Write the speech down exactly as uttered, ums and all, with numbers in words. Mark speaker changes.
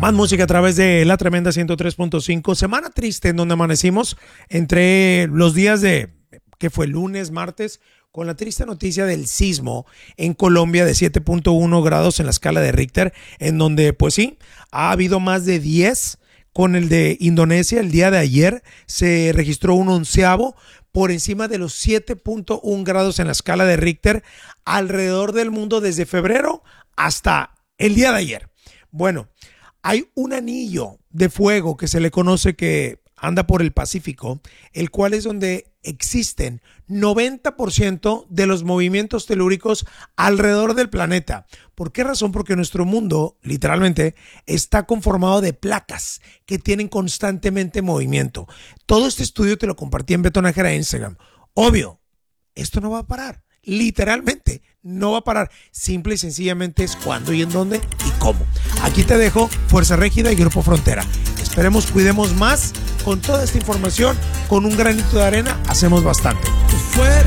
Speaker 1: Más música a través de La Tremenda ciento tres punto cinco. Semana triste en donde amanecimos entre los días de, que fue lunes, martes, con la triste noticia del sismo en Colombia de siete punto uno grados en la escala de Richter, en donde, pues sí, ha habido más de diez. Con el de Indonesia, el día de ayer se registró un onceavo por encima de los siete punto uno grados en la escala de Richter alrededor del mundo desde febrero hasta el día de ayer. Bueno, hay un anillo de fuego que se le conoce que anda por el Pacífico, el cual es donde existen noventa por ciento de los movimientos telúricos alrededor del planeta. ¿Por qué razón? Porque nuestro mundo, literalmente, está conformado de placas que tienen constantemente movimiento. Todo este estudio te lo compartí en Beto Nájera en Instagram. Obvio, esto no va a parar. Literalmente, no va a parar. Simple y sencillamente es cuándo y en dónde y cómo. Aquí te dejo Fuerza Régida y Grupo Frontera. Esperemos cuidemos más con toda esta información. Con un granito de arena hacemos bastante.